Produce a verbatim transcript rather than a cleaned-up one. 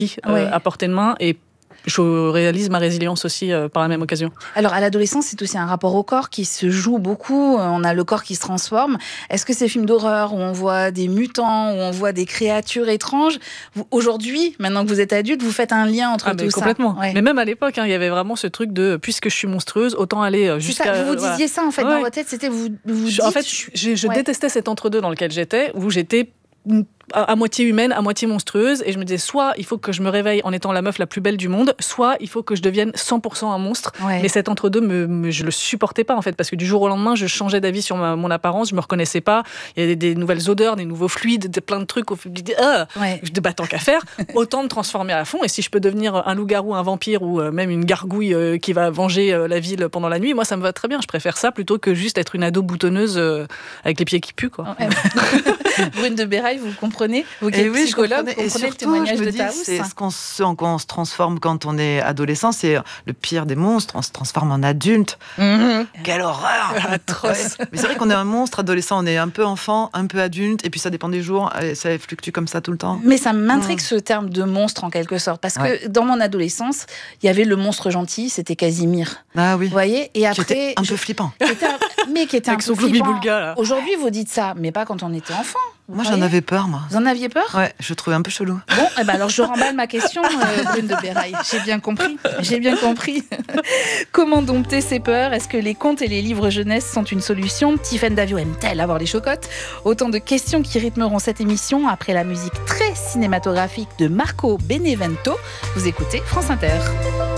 euh, Ouais. à portée de main et je réalise ma résilience aussi euh, par la même occasion. Alors, à l'adolescence, c'est aussi un rapport au corps qui se joue beaucoup. On a le corps qui se transforme. Est-ce que ces films d'horreur où on voit des mutants, où on voit des créatures étranges, vous, aujourd'hui, maintenant que vous êtes adulte, vous faites un lien entre Ah, mais tout complètement. ça? Ouais. Mais même à l'époque, hein, il y avait vraiment ce truc de puisque je suis monstrueuse, autant aller euh, C'est jusqu'à. ça, vous vous voilà. disiez ça en fait Ouais. dans votre tête, c'était vous, vous Je- dites, en fait, je, je ouais. détestais cet entre-deux dans lequel j'étais, où j'étais à, à moitié humaine, à moitié monstrueuse, et je me disais soit il faut que je me réveille en étant la meuf la plus belle du monde, soit il faut que je devienne cent pour cent un monstre. Ouais. Mais cet entre-deux, me, me, je le supportais pas en fait, parce que du jour au lendemain, je changeais d'avis sur ma, mon apparence, je me reconnaissais pas, il y avait des, des nouvelles odeurs, des nouveaux fluides, des, plein de trucs, au, ah, Ouais. je bah, tant qu'à faire, autant me transformer à fond, et si je peux devenir un loup-garou, un vampire, ou euh, même une gargouille euh, qui va venger euh, la ville pendant la nuit, moi ça me va très bien, je préfère ça plutôt que juste être une ado boutonneuse euh, avec les pieds qui puent, quoi. Ouais. Brune de Béraille, vous comprenez? Vous qui Et êtes oui, je psychologue, comprenais. vous Et comprenez le surtout, témoignage je me de dis, Taous? c'est ce qu'on se, en quoi on se transforme quand on est adolescent, c'est le pire des monstres. On se transforme en adulte. Mhm. Quelle horreur! Atroce. Ouais. Mais c'est vrai qu'on est un monstre adolescent. On est un peu enfant, un peu adulte, et puis ça dépend des jours. Et ça fluctue comme ça tout le temps. Mais ça m'intrigue Mm. ce terme de monstre en quelque sorte, parce Ouais. que dans mon adolescence, il y avait le monstre gentil, c'était Casimir. Ah oui. Vous voyez? Et Qui après, était un je- peu flippant. qui était un- mais qui était un Avec peu son flippant. gloubi-boulga, là. Aujourd'hui, vous dites ça, mais pas quand on était enfant. vous Moi, j'en voyez? avais peur, moi. Vous en aviez peur? Ouais, je le trouvais un peu chelou. Bon, eh ben alors je remballe ma question, euh, Brune de Béraille. J'ai bien compris. J'ai bien compris. Comment dompter ces peurs? Est-ce que les contes et les livres jeunesse sont une solution? Tiffaine Davio aime-t-elle avoir les chocottes? Autant de questions qui rythmeront cette émission après la musique très cinématographique de Marco Benevento. Vous écoutez France Inter.